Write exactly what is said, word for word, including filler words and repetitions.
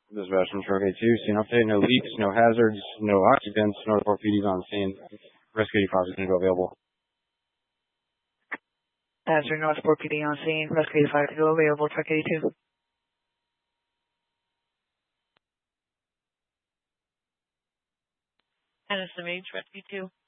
Dispatch from Truck A two, scene update, no leaks, no hazards, no occupants, Northport P D's on scene. Rescue eighty-five is going to go available. Hazard, Northport P D on scene, Rescue eighty-five to go available, Truck eighty-two. And it's the Mage, Rescue two.